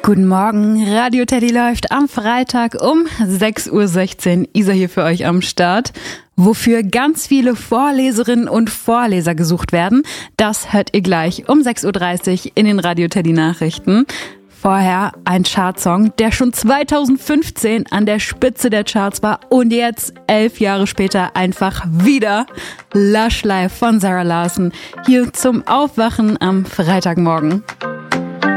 Guten Morgen, Radio Teddy läuft am Freitag um 6:16 Uhr. Isa hier für euch am Start. Wofür ganz viele Vorleserinnen und Vorleser gesucht werden, das hört ihr gleich um 6:30 Uhr in den Radio Teddy Nachrichten. Vorher ein Chartsong, der schon 2015 an der Spitze der Charts war und jetzt 11 Jahre später einfach wieder Lush Life von Zara Larsson hier zum Aufwachen am Freitagmorgen.